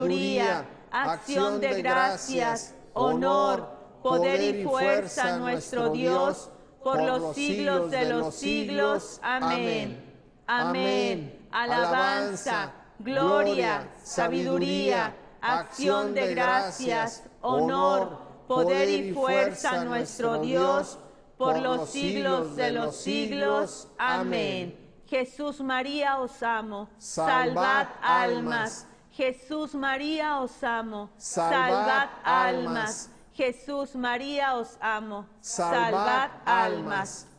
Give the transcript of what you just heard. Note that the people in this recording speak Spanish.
sabiduría, acción de gracias, honor, poder y fuerza a nuestro Dios, por los siglos de los siglos. Amén. Amén. Alabanza, gloria, sabiduría, acción de gracias, honor, poder y fuerza a nuestro Dios, por los siglos de los siglos. Amén. Jesús María os amo, salvad almas. Jesús María os amo, salvad almas. Jesús María os amo, salvad almas.